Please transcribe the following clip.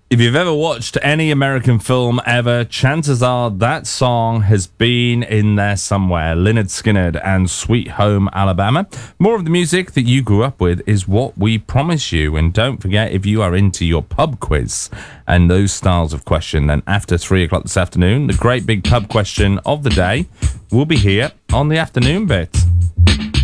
If you've ever watched any American film ever, chances are that song has been in there somewhere. Lynyrd Skynyrd and Sweet Home Alabama. More of the music that you grew up with is what we promise you. And don't forget, if you are into your pub quiz and those styles of question, then after 3 o'clock this afternoon, the great big pub question of the day will be here on the afternoon bit.